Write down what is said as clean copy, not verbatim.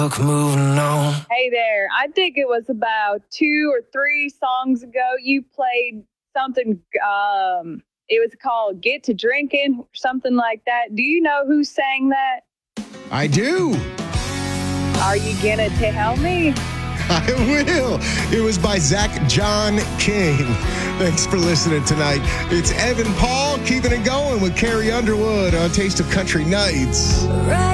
Moving on. Hey there. I think it was about 2 or 3 songs ago you played something. It was called Get to Drinking or something like that. Do you know who sang that? I do. Are you going to tell me? I will. It was by Zach John King. Thanks for listening tonight. It's Evan Paul keeping it going with Carrie Underwood on Taste of Country Nights.